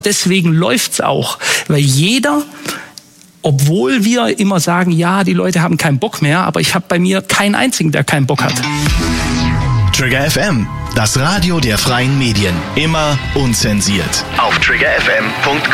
Deswegen läuft's auch, weil jeder, obwohl wir immer sagen, ja, die Leute haben keinen Bock mehr, aber ich habe bei mir keinen einzigen, der keinen Bock hat. Trigger FM, das Radio der freien Medien. Immer unzensiert. Auf triggerfm.com.